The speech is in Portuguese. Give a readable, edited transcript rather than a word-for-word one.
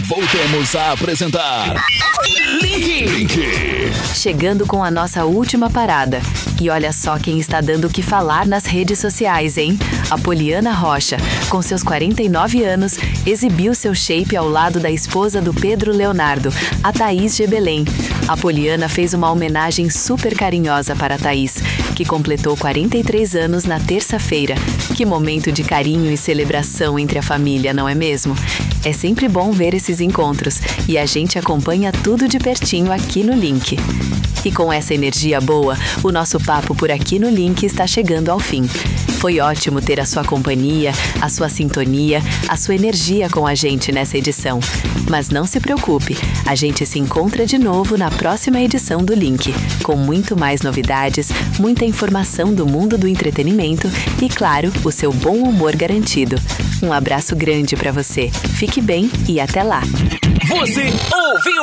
Voltamos a apresentar Link. Chegando com a nossa última parada. E olha só quem está dando o que falar nas redes sociais, hein? A Poliana Rocha, com seus 49 anos, exibiu seu shape ao lado da esposa do Pedro Leonardo, a Thaís Gebelém. A Poliana fez uma homenagem super carinhosa para a Thaís, que completou 43 anos na terça-feira. Que momento de carinho e celebração entre a família, não é mesmo? É sempre bom ver esses encontros e a gente acompanha tudo de pertinho aqui no Link. E com essa energia boa, o nosso papo por aqui no Link está chegando ao fim. Foi ótimo ter a sua companhia, a sua sintonia, a sua energia com a gente nessa edição. Mas não se preocupe, a gente se encontra de novo na próxima edição do Link, com muito mais novidades, muita informação do mundo do entretenimento e, claro, o seu bom humor garantido. Um abraço grande para você, fique bem e até lá! Você ouviu?